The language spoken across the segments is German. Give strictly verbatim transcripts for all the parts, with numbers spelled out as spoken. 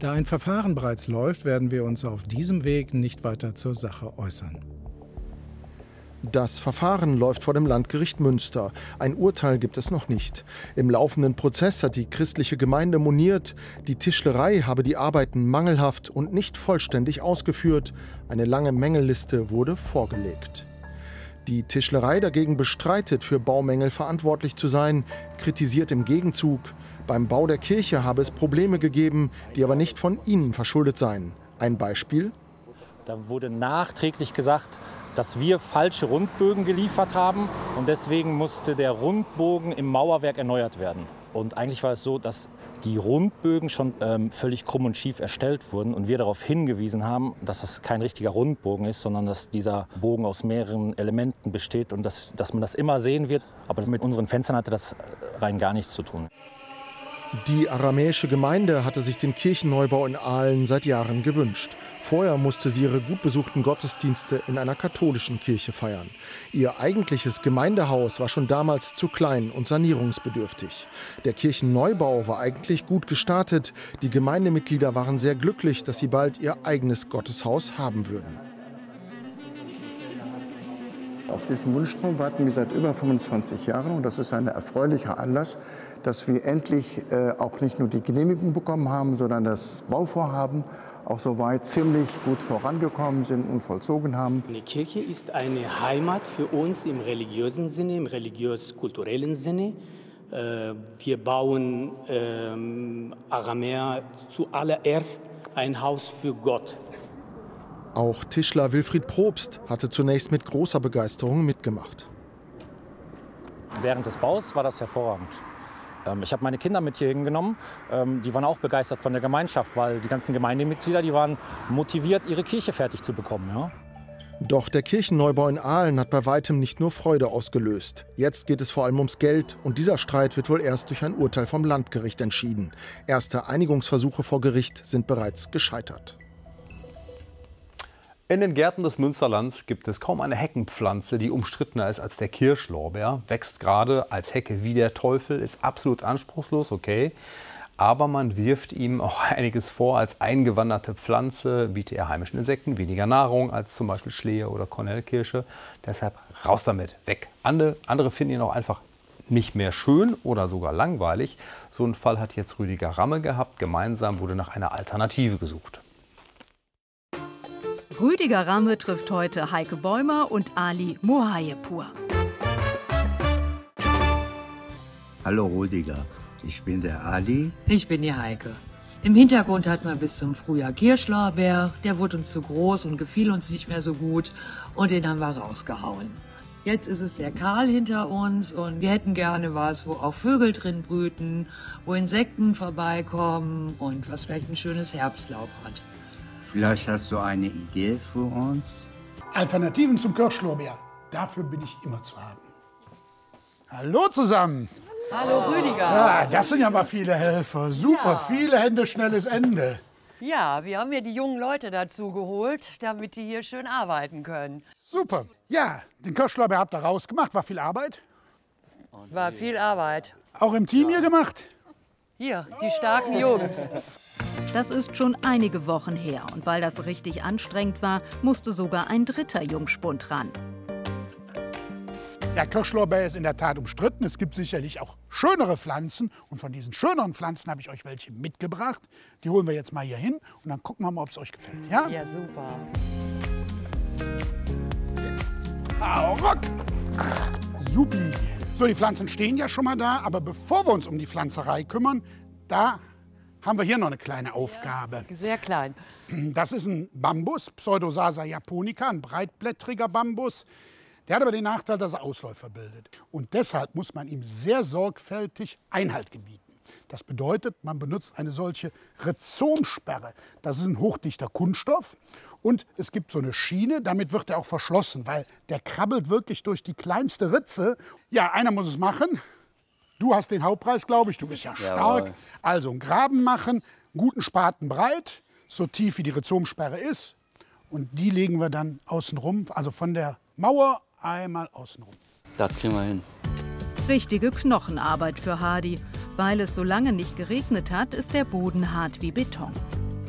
Da ein Verfahren bereits läuft, werden wir uns auf diesem Weg nicht weiter zur Sache äußern. Das Verfahren läuft vor dem Landgericht Münster. Ein Urteil gibt es noch nicht. Im laufenden Prozess hat die christliche Gemeinde moniert, die Tischlerei habe die Arbeiten mangelhaft und nicht vollständig ausgeführt. Eine lange Mängelliste wurde vorgelegt. Die Tischlerei dagegen bestreitet, für Baumängel verantwortlich zu sein, kritisiert im Gegenzug, beim Bau der Kirche habe es Probleme gegeben, die aber nicht von ihnen verschuldet seien. Ein Beispiel? Da wurde nachträglich gesagt, dass wir falsche Rundbögen geliefert haben und deswegen musste der Rundbogen im Mauerwerk erneuert werden. Und eigentlich war es so, dass die Rundbögen schon ähm, völlig krumm und schief erstellt wurden und wir darauf hingewiesen haben, dass das kein richtiger Rundbogen ist, sondern dass dieser Bogen aus mehreren Elementen besteht und dass, dass man das immer sehen wird. Aber mit unseren Fenstern hatte das rein gar nichts zu tun. Die aramäische Gemeinde hatte sich den Kirchenneubau in Aalen seit Jahren gewünscht. Vorher musste sie ihre gut besuchten Gottesdienste in einer katholischen Kirche feiern. Ihr eigentliches Gemeindehaus war schon damals zu klein und sanierungsbedürftig. Der Kirchenneubau war eigentlich gut gestartet. Die Gemeindemitglieder waren sehr glücklich, dass sie bald ihr eigenes Gotteshaus haben würden. Auf diesen Wunschtraum warten wir seit über fünfundzwanzig Jahren und das ist ein erfreulicher Anlass, dass wir endlich äh, auch nicht nur die Genehmigung bekommen haben, sondern das Bauvorhaben auch soweit ziemlich gut vorangekommen sind und vollzogen haben. Die Kirche ist eine Heimat für uns im religiösen Sinne, im religiös-kulturellen Sinne. Äh, wir bauen ähm, Aramäer zuallererst ein Haus für Gott. Auch Tischler Wilfried Probst hatte zunächst mit großer Begeisterung mitgemacht. Während des Baus war das hervorragend. Ich habe meine Kinder mit hier hingenommen. Die waren auch begeistert von der Gemeinschaft, weil die ganzen Gemeindemitglieder, die waren motiviert, ihre Kirche fertig zu bekommen. Ja? Doch der Kirchenneubau in Aalen hat bei weitem nicht nur Freude ausgelöst. Jetzt geht es vor allem ums Geld und dieser Streit wird wohl erst durch ein Urteil vom Landgericht entschieden. Erste Einigungsversuche vor Gericht sind bereits gescheitert. In den Gärten des Münsterlands gibt es kaum eine Heckenpflanze, die umstrittener ist als der Kirschlorbeer. Wächst gerade als Hecke wie der Teufel, ist absolut anspruchslos, okay. Aber man wirft ihm auch einiges vor. Als eingewanderte Pflanze bietet er heimischen Insekten weniger Nahrung als zum Beispiel Schlehe oder Kornelkirsche. Deshalb raus damit, weg. Andere, andere finden ihn auch einfach nicht mehr schön oder sogar langweilig. So einen Fall hat jetzt Rüdiger Ramme gehabt. Gemeinsam wurde nach einer Alternative gesucht. Rüdiger Ramme trifft heute Heike Bäumer und Ali Mohayepur. Hallo Rüdiger, ich bin der Ali. Ich bin die Heike. Im Hintergrund hatten wir bis zum Frühjahr Kirschlorbeer. Der wurde uns zu groß und gefiel uns nicht mehr so gut und den haben wir rausgehauen. Jetzt ist es sehr kahl hinter uns und wir hätten gerne was, wo auch Vögel drin brüten, wo Insekten vorbeikommen und was vielleicht ein schönes Herbstlaub hat. Vielleicht hast du eine Idee für uns? Alternativen zum Kirschlorbeer. Dafür bin ich immer zu haben. Hallo zusammen. Hallo Rüdiger. Ja, das sind ja mal viele Helfer. Super, Ja. viele Hände, schnelles Ende. Ja, wir haben hier die jungen Leute dazu geholt, damit die hier schön arbeiten können. Super. Ja, den Kirschlorbeer habt ihr rausgemacht. War viel Arbeit? War viel Arbeit. Auch im Team hier gemacht? Hier, die starken Jungs. Das ist schon einige Wochen her und weil das richtig anstrengend war, musste sogar ein dritter Jungspund ran. Der Kirschlorbeer ist in der Tat umstritten. Es gibt sicherlich auch schönere Pflanzen. Und von diesen schöneren Pflanzen habe ich euch welche mitgebracht. Die holen wir jetzt mal hier hin und dann gucken wir mal, ob es euch gefällt. Ja, Ja, super. Hau ruck! Supi. So, die Pflanzen stehen ja schon mal da. Aber bevor wir uns um die Pflanzerei kümmern, da haben wir hier noch eine kleine Aufgabe. Sehr klein. Das ist ein Bambus, Pseudosasa japonica, ein breitblättriger Bambus. Der hat aber den Nachteil, dass er Ausläufer bildet. Und deshalb muss man ihm sehr sorgfältig Einhalt gebieten. Das bedeutet, man benutzt eine solche Rhizomsperre. Das ist ein hochdichter Kunststoff. Und es gibt so eine Schiene, damit wird er auch verschlossen, weil der krabbelt wirklich durch die kleinste Ritze. Ja, einer muss es machen. Du hast den Hauptpreis, glaube ich. Du bist ja stark. Jawohl. Also einen Graben machen, einen guten Spaten breit, so tief wie die Rhizomsperre ist. Und die legen wir dann außen rum, also von der Mauer einmal außen rum. Das kriegen wir hin. Richtige Knochenarbeit für Hardy. Weil es so lange nicht geregnet hat, ist der Boden hart wie Beton.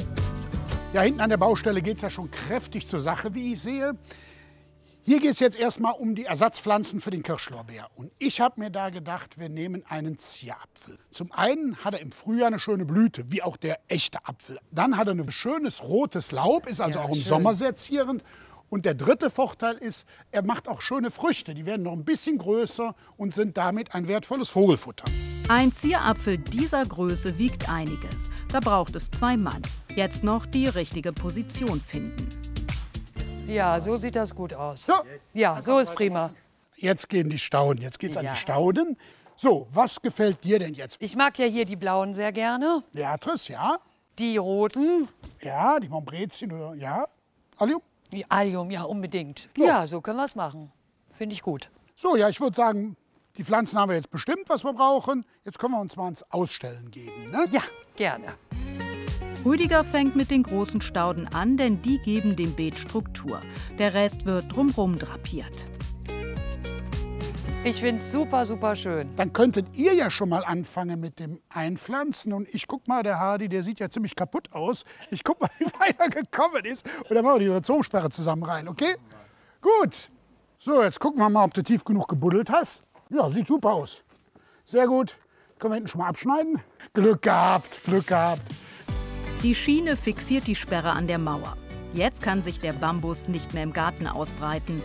Ja, hinten an der Baustelle geht es ja schon kräftig zur Sache, wie ich sehe. Hier geht es jetzt erstmal um die Ersatzpflanzen für den Kirschlorbeer. Und ich habe mir da gedacht, wir nehmen einen Zierapfel. Zum einen hat er im Frühjahr eine schöne Blüte, wie auch der echte Apfel. Dann hat er ein schönes rotes Laub, ist also ja, auch im schön. Sommer sehr zierend. Und der dritte Vorteil ist, er macht auch schöne Früchte. Die werden noch ein bisschen größer und sind damit ein wertvolles Vogelfutter. Ein Zierapfel dieser Größe wiegt einiges. Da braucht es zwei Mann. Jetzt noch die richtige Position finden. Ja, so sieht das gut aus. So. Ja, so ist prima. Jetzt gehen die Stauden. Jetzt geht's ja. an die Stauden. So, was gefällt dir denn jetzt? Ich mag ja hier die blauen sehr gerne. Beatrice, ja. Die roten. Ja, die Montbrezien oder ja. Allium? Die Allium, ja, unbedingt. So. Ja, so können wir es machen. Finde ich gut. So, ja, ich würde sagen, die Pflanzen haben wir jetzt bestimmt, was wir brauchen. Jetzt können wir uns mal ins Ausstellen geben, ne? Ja, gerne. Rüdiger fängt mit den großen Stauden an, denn die geben dem Beet Struktur. Der Rest wird drumherum drapiert. Ich finde es super, super schön. Dann könntet ihr ja schon mal anfangen mit dem Einpflanzen. Und ich guck mal, der Hardy, der sieht ja ziemlich kaputt aus. Ich guck mal, wie weit er gekommen ist. Und dann machen wir die Rhizomsperre zusammen rein, okay? Gut. So, jetzt gucken wir mal, ob du tief genug gebuddelt hast. Ja, sieht super aus. Sehr gut. Können wir hinten schon mal abschneiden? Glück gehabt, Glück gehabt. Die Schiene fixiert die Sperre an der Mauer. Jetzt kann sich der Bambus nicht mehr im Garten ausbreiten.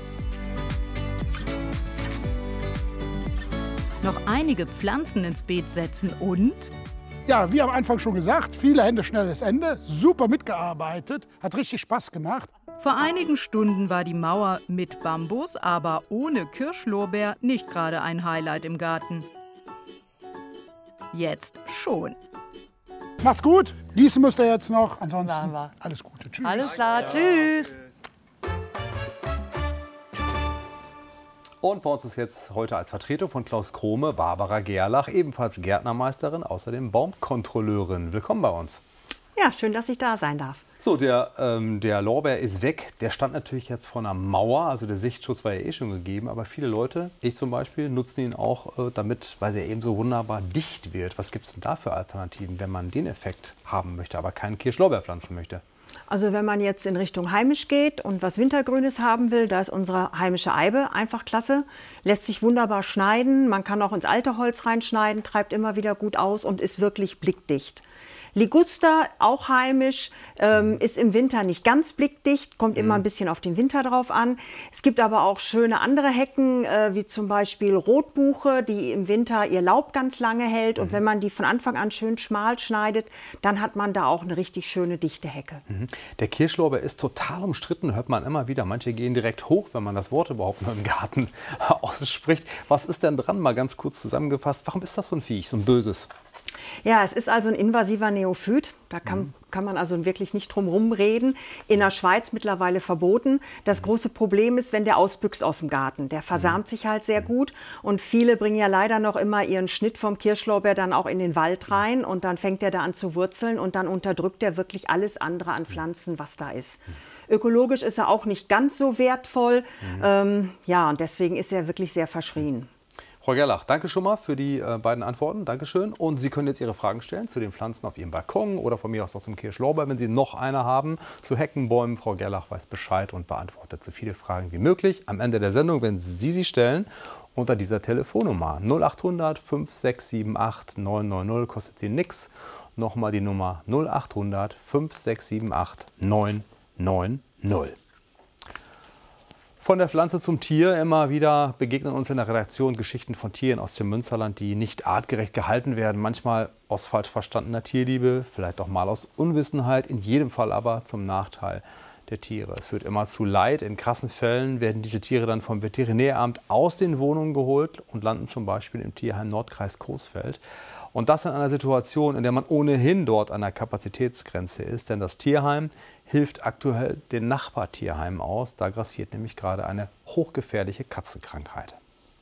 Noch einige Pflanzen ins Beet setzen und... Ja, wie am Anfang schon gesagt, viele Hände, schnelles Ende. Super mitgearbeitet, hat richtig Spaß gemacht. Vor einigen Stunden war die Mauer mit Bambus, aber ohne Kirschlorbeer nicht gerade ein Highlight im Garten. Jetzt schon. Macht's gut. Gießen müsst ihr jetzt noch. Ansonsten alles Gute. Tschüss. Alles klar. Tschüss. Und bei uns ist jetzt heute als Vertretung von Klaus Krome Barbara Gerlach, ebenfalls Gärtnermeisterin, außerdem Baumkontrolleurin. Willkommen bei uns. Ja, schön, dass ich da sein darf. So, der, ähm, der Lorbeer ist weg. Der stand natürlich jetzt vor einer Mauer, also der Sichtschutz war ja eh schon gegeben. Aber viele Leute, ich zum Beispiel, nutzen ihn auch äh, damit, weil er eben so wunderbar dicht wird. Was gibt es denn da für Alternativen, wenn man den Effekt haben möchte, aber keinen Kirschlorbeer pflanzen möchte? Also wenn man jetzt in Richtung heimisch geht und was Wintergrünes haben will, da ist unsere heimische Eibe einfach klasse. Lässt sich wunderbar schneiden, man kann auch ins alte Holz reinschneiden, treibt immer wieder gut aus und ist wirklich blickdicht. Liguster, auch heimisch, ähm, ist im Winter nicht ganz blickdicht, kommt immer ein bisschen auf den Winter drauf an. Es gibt aber auch schöne andere Hecken, äh, wie zum Beispiel Rotbuche, die im Winter ihr Laub ganz lange hält. Und wenn man die von Anfang an schön schmal schneidet, dann hat man da auch eine richtig schöne, dichte Hecke. Der Kirschlorbeer ist total umstritten, hört man immer wieder. Manche gehen direkt hoch, wenn man das Wort überhaupt nur im Garten ausspricht. Was ist denn dran, mal ganz kurz zusammengefasst? Warum ist das so ein Viech, so ein böses? Ja, es ist also ein invasiver Neophyt. Da kann, mhm. kann man also wirklich nicht drum herum reden. In der Schweiz mittlerweile verboten. Das große Problem ist, wenn der ausbüchst aus dem Garten. Der versamt sich halt sehr gut. Und viele bringen ja leider noch immer ihren Schnitt vom Kirschlorbeer dann auch in den Wald rein. Und dann fängt er da an zu wurzeln. Und dann unterdrückt er wirklich alles andere an Pflanzen, was da ist. Ökologisch ist er auch nicht ganz so wertvoll. Mhm. Ähm, ja, und deswegen ist er wirklich sehr verschrien. Frau Gerlach, danke schon mal für die äh, beiden Antworten. Dankeschön. Und Sie können jetzt Ihre Fragen stellen zu den Pflanzen auf Ihrem Balkon oder von mir aus auch zum Kirschlorbeer, wenn Sie noch eine haben. Zu Heckenbäumen, Frau Gerlach weiß Bescheid und beantwortet so viele Fragen wie möglich. Am Ende der Sendung, wenn Sie sie stellen, unter dieser Telefonnummer null achthundert fünf sechs sieben acht neun neun null, kostet Sie nichts. Nochmal die Nummer null achthundert fünf sechs sieben acht neun neun null. Von der Pflanze zum Tier. Immer wieder begegnen uns in der Redaktion Geschichten von Tieren aus dem Münsterland, die nicht artgerecht gehalten werden. Manchmal aus falsch verstandener Tierliebe, vielleicht auch mal aus Unwissenheit, in jedem Fall aber zum Nachteil der Tiere. Es führt immer zu Leid. In krassen Fällen werden diese Tiere dann vom Veterinäramt aus den Wohnungen geholt und landen zum Beispiel im Tierheim Nordkreis Coesfeld. Und das in einer Situation, in der man ohnehin dort an der Kapazitätsgrenze ist. Denn das Tierheim hilft aktuell den Nachbartierheimen aus. Da grassiert nämlich gerade eine hochgefährliche Katzenkrankheit.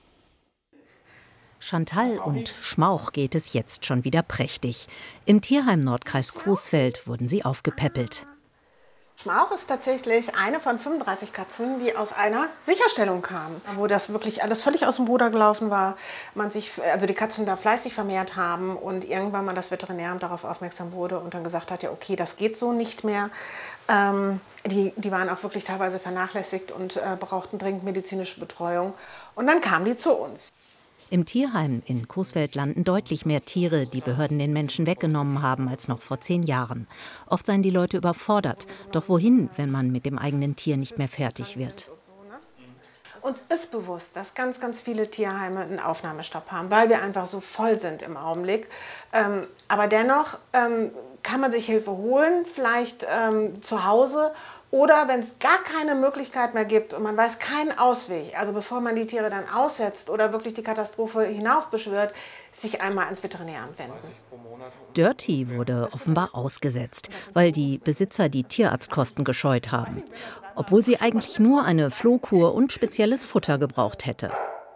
Chantal und Schmauch geht es jetzt schon wieder prächtig. Im Tierheim Nordkreis Coesfeld wurden sie aufgepäppelt. Schmauch ist tatsächlich eine von fünfunddreißig Katzen, die aus einer Sicherstellung kamen, wo das wirklich alles völlig aus dem Ruder gelaufen war, man sich, also die Katzen da fleißig vermehrt haben und irgendwann mal das Veterinäramt darauf aufmerksam wurde und dann gesagt hat, ja okay, das geht so nicht mehr. Ähm, die, die waren auch wirklich teilweise vernachlässigt und äh, brauchten dringend medizinische Betreuung und dann kamen die zu uns. Im Tierheim in Coesfeld landen deutlich mehr Tiere, die Behörden den Menschen weggenommen haben, als noch vor zehn Jahren. Oft seien die Leute überfordert. Doch wohin, wenn man mit dem eigenen Tier nicht mehr fertig wird? Uns ist bewusst, dass ganz, ganz viele Tierheime einen Aufnahmestopp haben, weil wir einfach so voll sind im Augenblick. Ähm, aber dennoch ähm, kann man sich Hilfe holen, vielleicht ähm, zu Hause. Oder wenn es gar keine Möglichkeit mehr gibt und man weiß keinen Ausweg, also bevor man die Tiere dann aussetzt oder wirklich die Katastrophe hinaufbeschwört, sich einmal ans Veterinäramt wenden. Dirty wurde offenbar ausgesetzt, weil die Besitzer die Tierarztkosten gescheut haben. Obwohl sie eigentlich nur eine Flohkur und spezielles Futter gebraucht hätte.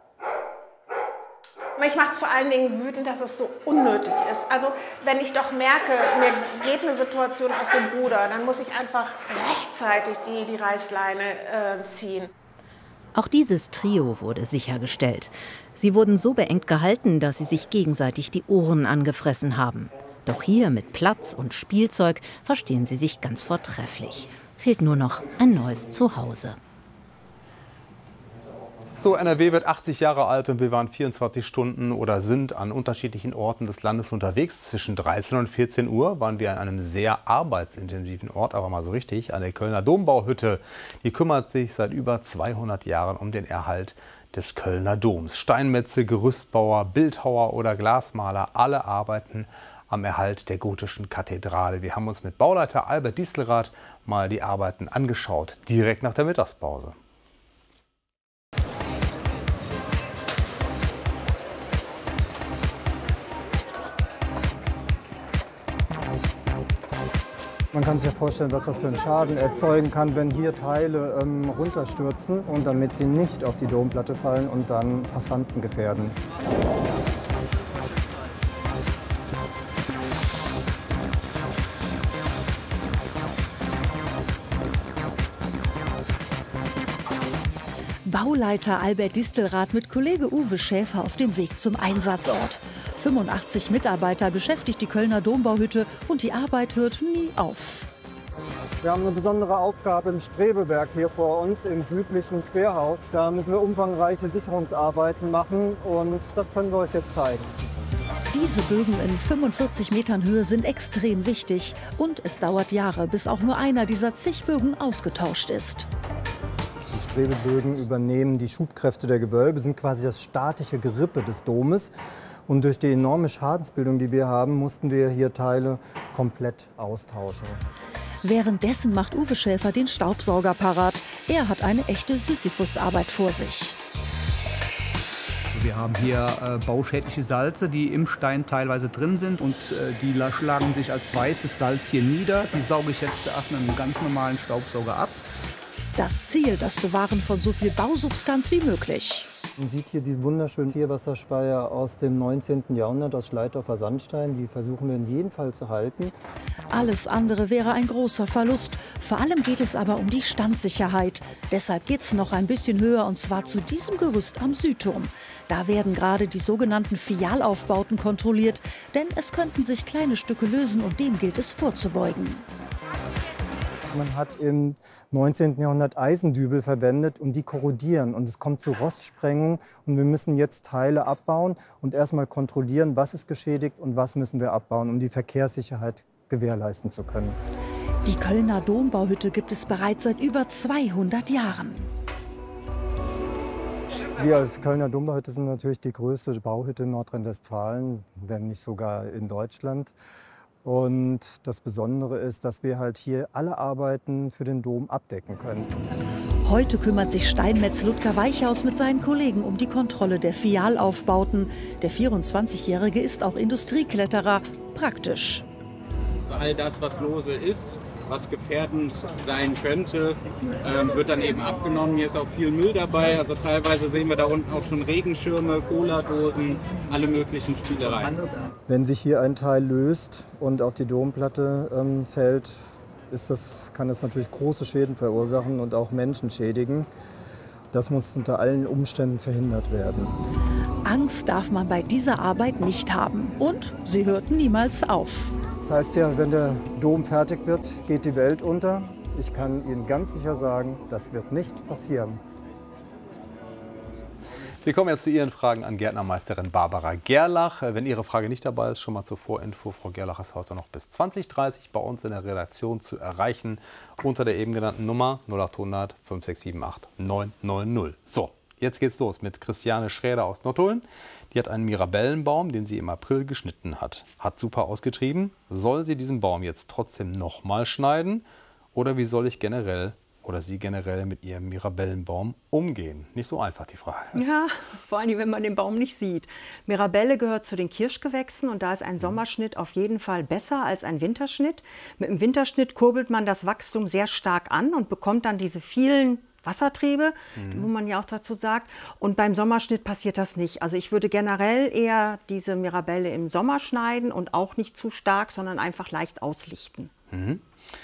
Mich macht es vor allen Dingen wütend, dass es so unnötig ist. Also wenn ich doch merke, mir geht eine Situation aus dem Ruder, dann muss ich einfach rechtzeitig die, die Reißleine äh, ziehen. Auch dieses Trio wurde sichergestellt. Sie wurden so beengt gehalten, dass sie sich gegenseitig die Ohren angefressen haben. Doch hier mit Platz und Spielzeug verstehen sie sich ganz vortrefflich. Fehlt nur noch ein neues Zuhause. So, N R W wird achtzig Jahre alt und wir waren vierundzwanzig Stunden oder sind an unterschiedlichen Orten des Landes unterwegs. Zwischen dreizehn und vierzehn Uhr waren wir an einem sehr arbeitsintensiven Ort, aber mal so richtig, an der Kölner Dombauhütte. Die kümmert sich seit über zweihundert Jahren um den Erhalt des Kölner Doms. Steinmetze, Gerüstbauer, Bildhauer oder Glasmaler, alle arbeiten am Erhalt der gotischen Kathedrale. Wir haben uns mit Bauleiter Albert Distelrath mal die Arbeiten angeschaut, direkt nach der Mittagspause. Man kann sich ja vorstellen, was das für einen Schaden erzeugen kann, wenn hier Teile ähm, runterstürzen und damit sie nicht auf die Domplatte fallen und dann Passanten gefährden. Bauleiter Albert Distelrath mit Kollege Uwe Schäfer auf dem Weg zum Einsatzort. fünfundachtzig Mitarbeiter beschäftigt die Kölner Dombauhütte und die Arbeit hört nie auf. Wir haben eine besondere Aufgabe im Strebeberg hier vor uns im südlichen Querhaus. Da müssen wir umfangreiche Sicherungsarbeiten machen und das können wir euch jetzt zeigen. Diese Bögen in fünfundvierzig Metern Höhe sind extrem wichtig und es dauert Jahre, bis auch nur einer dieser zig Bögen ausgetauscht ist. Die Strebebögen übernehmen die Schubkräfte der Gewölbe, sind quasi das statische Gerippe des Domes. Und durch die enorme Schadensbildung, die wir haben, mussten wir hier Teile komplett austauschen. Währenddessen macht Uwe Schäfer den Staubsauger parat. Er hat eine echte Sisyphusarbeit vor sich. Wir haben hier äh, bauschädliche Salze, die im Stein teilweise drin sind und äh, die schlagen sich als weißes Salz hier nieder. Die sauge ich jetzt erst mit einem ganz normalen Staubsauger ab. Das Ziel, das Bewahren von so viel Bausubstanz wie möglich. Man sieht hier diesen wunderschönen Zierwasserspeier aus dem neunzehnten Jahrhundert aus Schleitdorfer Sandstein. Die versuchen wir in jedem Fall zu halten. Alles andere wäre ein großer Verlust. Vor allem geht es aber um die Standsicherheit. Deshalb geht es noch ein bisschen höher und zwar zu diesem Gerüst am Südturm. Da werden gerade die sogenannten Fialaufbauten kontrolliert, denn es könnten sich kleine Stücke lösen und dem gilt es vorzubeugen. Man hat im neunzehnten Jahrhundert Eisendübel verwendet und die korrodieren und es kommt zu Rostsprengung und wir müssen jetzt Teile abbauen und erstmal kontrollieren, was ist geschädigt und was müssen wir abbauen, um die Verkehrssicherheit gewährleisten zu können. Die Kölner Dombauhütte gibt es bereits seit über zweihundert Jahren. Wir als Kölner Dombauhütte sind natürlich die größte Bauhütte in Nordrhein-Westfalen, wenn nicht sogar in Deutschland. Und das Besondere ist, dass wir halt hier alle Arbeiten für den Dom abdecken können. Heute kümmert sich Steinmetz Ludger Weichhaus mit seinen Kollegen um die Kontrolle der Fialaufbauten. Der vierundzwanzigjährige ist auch Industriekletterer. Praktisch. All das, was lose ist, was gefährdend sein könnte, ähm, wird dann eben abgenommen. Hier ist auch viel Müll dabei. Also teilweise sehen wir da unten auch schon Regenschirme, Cola-Dosen, alle möglichen Spielereien. Wenn sich hier ein Teil löst und auf die Domplatte ähm, fällt, ist das, kann das natürlich große Schäden verursachen und auch Menschen schädigen. Das muss unter allen Umständen verhindert werden. Angst darf man bei dieser Arbeit nicht haben. Und sie hört niemals auf. Das heißt ja, wenn der Dom fertig wird, geht die Welt unter. Ich kann Ihnen ganz sicher sagen, das wird nicht passieren. Wir kommen jetzt zu Ihren Fragen an Gärtnermeisterin Barbara Gerlach. Wenn Ihre Frage nicht dabei ist, schon mal zur Vorinfo. Frau Gerlach ist heute noch bis zwanzig Uhr dreißig bei uns in der Redaktion zu erreichen unter der eben genannten Nummer null achthundert fünf sechs sieben acht neun neun null. So, jetzt geht's los mit Christiane Schräder aus Nottuln. Die hat einen Mirabellenbaum, den sie im April geschnitten hat. Hat super ausgetrieben. Soll sie diesen Baum jetzt trotzdem noch mal schneiden? Oder wie soll ich generell oder Sie generell mit Ihrem Mirabellenbaum umgehen? Nicht so einfach, die Frage. Ja, vor allem, wenn man den Baum nicht sieht. Mirabelle gehört zu den Kirschgewächsen und da ist ein Sommerschnitt auf jeden Fall besser als ein Winterschnitt. Mit dem Winterschnitt kurbelt man das Wachstum sehr stark an und bekommt dann diese vielen Wassertriebe, mhm. wo man ja auch dazu sagt. Und beim Sommerschnitt passiert das nicht. Also ich würde generell eher diese Mirabelle im Sommer schneiden und auch nicht zu stark, sondern einfach leicht auslichten. Mhm.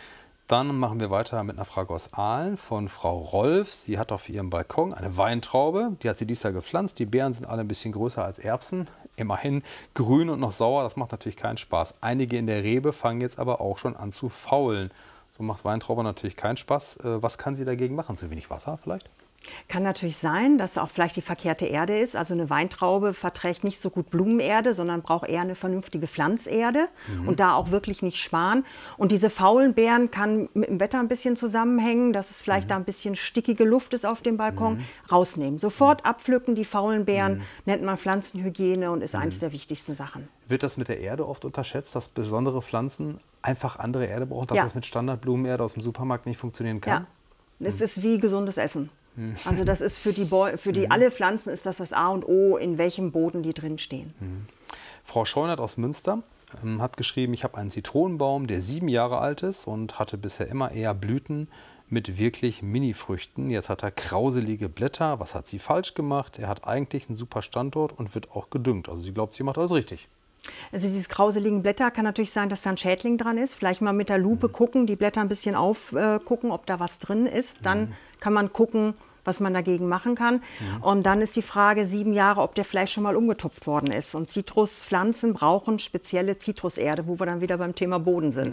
Dann machen wir weiter mit einer Frage aus Aalen von Frau Rolf. Sie hat auf ihrem Balkon eine Weintraube. Die hat sie dieses Jahr gepflanzt. Die Beeren sind alle ein bisschen größer als Erbsen. Immerhin grün und noch sauer. Das macht natürlich keinen Spaß. Einige in der Rebe fangen jetzt aber auch schon an zu faulen. So macht Weintraube natürlich keinen Spaß. Was kann sie dagegen machen? Zu wenig Wasser vielleicht? Kann natürlich sein, dass auch vielleicht die verkehrte Erde ist. Also eine Weintraube verträgt nicht so gut Blumenerde, sondern braucht eher eine vernünftige Pflanzerde mhm. und da auch wirklich nicht sparen. Und diese faulen Beeren kann mit dem Wetter ein bisschen zusammenhängen, dass es vielleicht mhm. da ein bisschen stickige Luft ist auf dem Balkon. Mhm. Rausnehmen. Sofort mhm. abpflücken die faulen Beeren, mhm. nennt man Pflanzenhygiene und ist mhm. eines der wichtigsten Sachen. Wird das mit der Erde oft unterschätzt, dass besondere Pflanzen einfach andere Erde brauchen, dass ja. das mit Standardblumenerde aus dem Supermarkt nicht funktionieren kann? Ja, es mhm. ist wie gesundes Essen. Also das ist für die, Bo für die mhm. alle Pflanzen ist das das A und O, in welchem Boden die drin stehen. Mhm. Frau Scheunert aus Münster ähm, hat geschrieben, ich habe einen Zitronenbaum, der sieben Jahre alt ist und hatte bisher immer eher Blüten mit wirklich Mini-Früchten. Jetzt hat er krauselige Blätter. Was hat sie falsch gemacht? Er hat eigentlich einen super Standort und wird auch gedüngt. Also sie glaubt, sie macht alles richtig. Also diese krauseligen Blätter, kann natürlich sein, dass da ein Schädling dran ist. Vielleicht mal mit der Lupe mhm. gucken, die Blätter ein bisschen aufgucken, äh, ob da was drin ist. Dann mhm. kann man gucken, was man dagegen machen kann. Mhm. Und dann ist die Frage, sieben Jahre, ob der vielleicht schon mal umgetupft worden ist. Und Zitruspflanzen brauchen spezielle Zitruserde, wo wir dann wieder beim Thema Boden sind.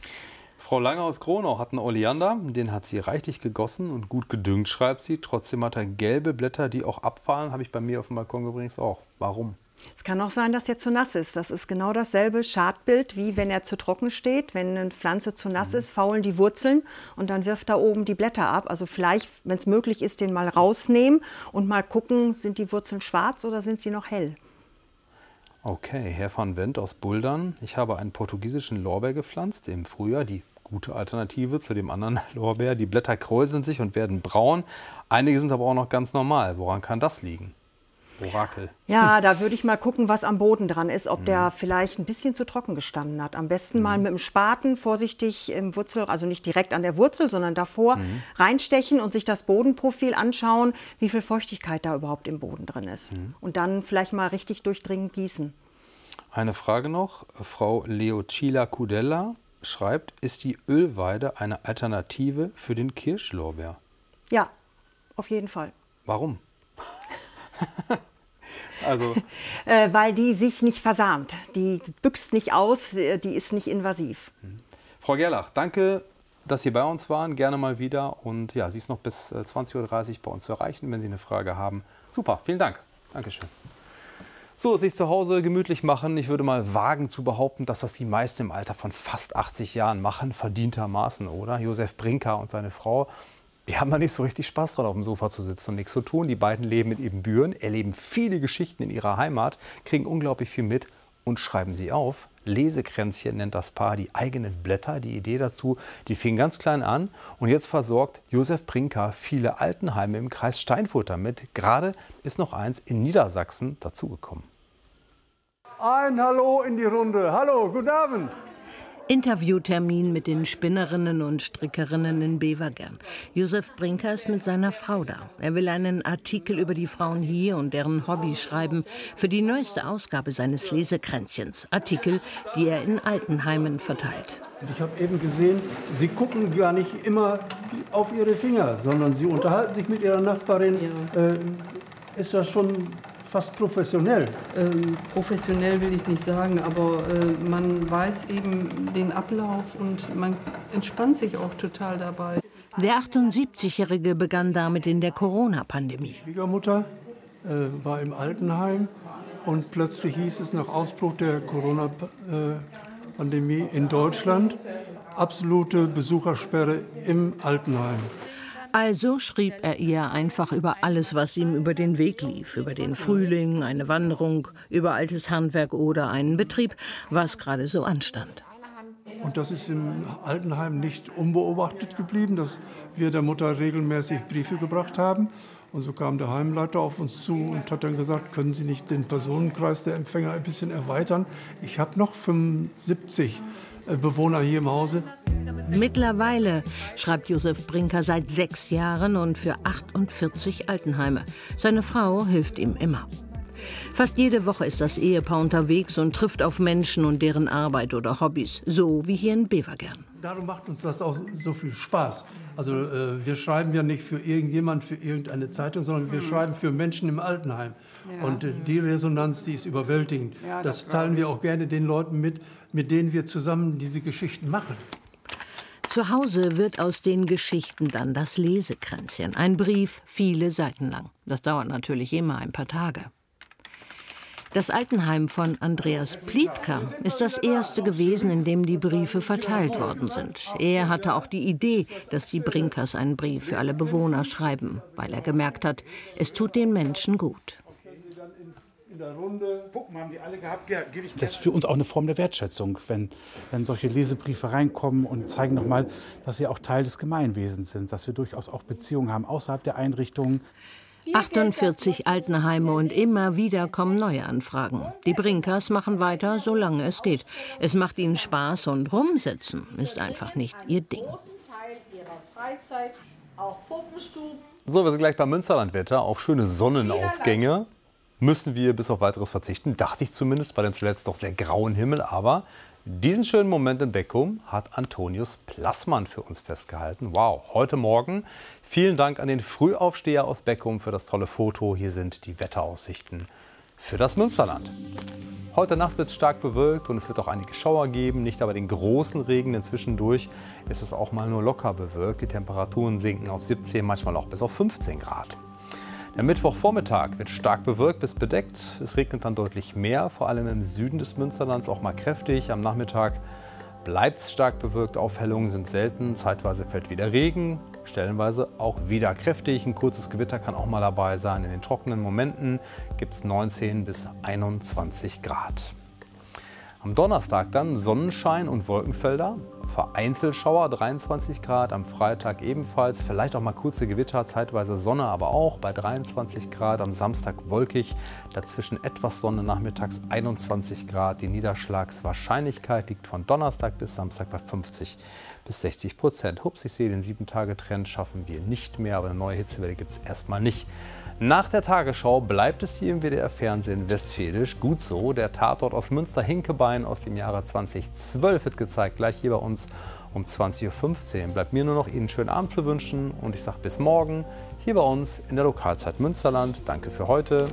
Frau Lange aus Kronau hat einen Oleander, den hat sie reichlich gegossen und gut gedüngt, schreibt sie. Trotzdem hat er gelbe Blätter, die auch abfallen, habe ich bei mir auf dem Balkon übrigens auch. Warum? Es kann auch sein, dass er zu nass ist. Das ist genau dasselbe Schadbild, wie wenn er zu trocken steht. Wenn eine Pflanze zu nass ist, faulen die Wurzeln und dann wirft da oben die Blätter ab. Also vielleicht, wenn es möglich ist, den mal rausnehmen und mal gucken, sind die Wurzeln schwarz oder sind sie noch hell? Okay, Herr van Wendt aus Buldern. Ich habe einen portugiesischen Lorbeer gepflanzt im Frühjahr. Die gute Alternative zu dem anderen Lorbeer. Die Blätter kräuseln sich und werden braun. Einige sind aber auch noch ganz normal. Woran kann das liegen? Orakel. Ja, da würde ich mal gucken, was am Boden dran ist, ob mhm. der vielleicht ein bisschen zu trocken gestanden hat. Am besten mhm. mal mit dem Spaten vorsichtig im Wurzel, also nicht direkt an der Wurzel, sondern davor mhm. reinstechen und sich das Bodenprofil anschauen, wie viel Feuchtigkeit da überhaupt im Boden drin ist. Mhm. Und dann vielleicht mal richtig durchdringend gießen. Eine Frage noch. Frau Leocilla Cudella schreibt, ist die Ölweide eine Alternative für den Kirschlorbeer? Ja, auf jeden Fall. Warum? Also. äh, weil die sich nicht versamt. Die büchst nicht aus, die ist nicht invasiv. Frau Gerlach, danke, dass Sie bei uns waren. Gerne mal wieder. Und ja, sie ist noch bis zwanzig Uhr dreißig bei uns zu erreichen, wenn Sie eine Frage haben. Super, vielen Dank. Dankeschön. So, sich zu Hause gemütlich machen. Ich würde mal wagen zu behaupten, dass das die meisten im Alter von fast achtzig Jahren machen, verdientermaßen, oder? Josef Brinker und seine Frau, die haben da nicht so richtig Spaß dran, auf dem Sofa zu sitzen und nichts zu tun. Die beiden leben in Ibbenbüren, erleben viele Geschichten in ihrer Heimat, kriegen unglaublich viel mit und schreiben sie auf. Lesekränzchen nennt das Paar die eigenen Blätter. Die Idee dazu, die fing ganz klein an. Und jetzt versorgt Josef Brinker viele Altenheime im Kreis Steinfurt damit. Gerade ist noch eins in Niedersachsen dazugekommen. Ein Hallo in die Runde. Hallo, guten Abend. Interviewtermin mit den Spinnerinnen und Strickerinnen in Bevergern. Josef Brinker ist mit seiner Frau da. Er will einen Artikel über die Frauen hier und deren Hobby schreiben für die neueste Ausgabe seines Lesekränzchens. Artikel, die er in Altenheimen verteilt. Ich habe eben gesehen, Sie gucken gar nicht immer auf Ihre Finger, sondern Sie unterhalten sich mit Ihrer Nachbarin. Ja. Äh, ist das schon fast professionell? Ähm, professionell will ich nicht sagen, aber äh, man weiß eben den Ablauf und man entspannt sich auch total dabei. Der achtundsiebzigjährige begann damit in der Corona-Pandemie. Die Schwiegermutter äh, war im Altenheim und plötzlich hieß es nach Ausbruch der Corona-Pandemie in Deutschland absolute Besuchersperre im Altenheim. Also schrieb er ihr einfach über alles, was ihm über den Weg lief. Über den Frühling, eine Wanderung, über altes Handwerk oder einen Betrieb, was gerade so anstand. Und das ist im Altenheim nicht unbeobachtet geblieben, dass wir der Mutter regelmäßig Briefe gebracht haben. Und so kam der Heimleiter auf uns zu und hat dann gesagt, können Sie nicht den Personenkreis der Empfänger ein bisschen erweitern? Ich habe noch fünfundsiebzig Bewohner hier im Hause. Mittlerweile schreibt Josef Brinker seit sechs Jahren und für achtundvierzig Altenheime. Seine Frau hilft ihm immer. Fast jede Woche ist das Ehepaar unterwegs und trifft auf Menschen und deren Arbeit oder Hobbys, so wie hier in Bevergern. Darum macht uns das auch so viel Spaß. Also äh, wir schreiben ja nicht für irgendjemand, für irgendeine Zeitung, sondern wir schreiben für Menschen im Altenheim. Ja. Und äh, die Resonanz, die ist überwältigend. Ja, das, das teilen wir auch gerne den Leuten mit, mit denen wir zusammen diese Geschichten machen. Zu Hause wird aus den Geschichten dann das Lesekränzchen. Ein Brief, viele Seiten lang. Das dauert natürlich immer ein paar Tage. Das Altenheim von Andreas Plietka ist das erste gewesen, in dem die Briefe verteilt worden sind. Er hatte auch die Idee, dass die Brinkers einen Brief für alle Bewohner schreiben, weil er gemerkt hat, es tut den Menschen gut. Das ist für uns auch eine Form der Wertschätzung, wenn, wenn solche Lesebriefe reinkommen und zeigen nochmal, dass wir auch Teil des Gemeinwesens sind, dass wir durchaus auch Beziehungen haben außerhalb der Einrichtungen. achtundvierzig Altenheime und immer wieder kommen neue Anfragen. Die Brinkers machen weiter, solange es geht. Es macht ihnen Spaß und rumsitzen ist einfach nicht ihr Ding. So, wir sind gleich beim Münsterlandwetter. Auf schöne Sonnenaufgänge müssen wir bis auf Weiteres verzichten. Dachte ich zumindest bei dem zuletzt doch sehr grauen Himmel. Aber diesen schönen Moment in Beckum hat Antonius Plassmann für uns festgehalten. Wow, heute Morgen. Vielen Dank an den Frühaufsteher aus Beckum für das tolle Foto. Hier sind die Wetteraussichten für das Münsterland. Heute Nacht wird es stark bewölkt und es wird auch einige Schauer geben. Nicht aber den großen Regen, denn zwischendurch ist es auch mal nur locker bewölkt. Die Temperaturen sinken auf siebzehn, manchmal auch bis auf fünfzehn Grad. Der Mittwochvormittag wird stark bewölkt bis bedeckt. Es regnet dann deutlich mehr, vor allem im Süden des Münsterlands auch mal kräftig. Am Nachmittag bleibt es stark bewölkt, Aufhellungen sind selten. Zeitweise fällt wieder Regen, stellenweise auch wieder kräftig. Ein kurzes Gewitter kann auch mal dabei sein. In den trockenen Momenten gibt es neunzehn bis einundzwanzig Grad. Am Donnerstag dann Sonnenschein und Wolkenfelder, vereinzelt Schauer, dreiundzwanzig Grad, am Freitag ebenfalls, vielleicht auch mal kurze Gewitter, zeitweise Sonne, aber auch bei dreiundzwanzig Grad, am Samstag wolkig, dazwischen etwas Sonne, nachmittags einundzwanzig Grad. Die Niederschlagswahrscheinlichkeit liegt von Donnerstag bis Samstag bei fünfzig bis sechzig Prozent. Hups, ich sehe, den sieben Tage Trend schaffen wir nicht mehr, aber eine neue Hitzewelle gibt es erstmal nicht. Nach der Tagesschau bleibt es hier im W D R-Fernsehen westfälisch. Gut so, der Tatort aus Münster-Hinkebein aus dem Jahre zweitausendzwölf wird gezeigt, gleich hier bei uns um zwanzig Uhr fünfzehn. Bleibt mir nur noch Ihnen einen schönen Abend zu wünschen und ich sage bis morgen hier bei uns in der Lokalzeit Münsterland. Danke für heute.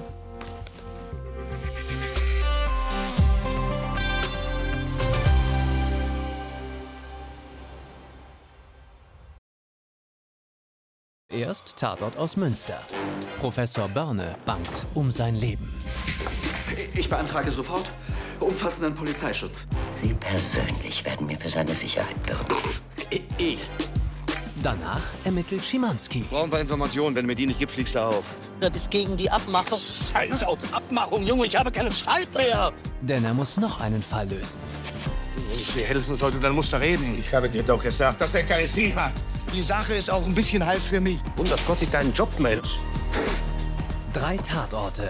Erst Tatort aus Münster. Professor Börne bangt um sein Leben. Ich beantrage sofort umfassenden Polizeischutz. Sie persönlich werden mir für seine Sicherheit bürgen. Ich. Danach ermittelt Schimanski. Brauchen wir Informationen. Wenn du mir die nicht gibst, fliegst du auf. Das ist gegen die Abmachung. Scheiß auf Abmachung, Junge. Ich habe keine Zeit mehr. Denn er muss noch einen Fall lösen. Wir helfen uns heute, dann musst du reden. Ich habe dir doch gesagt, dass er keine Ziel hat. Die Sache ist auch ein bisschen heiß für mich. Und dass Gott sich deinen Job meldet. Drei Tatorte.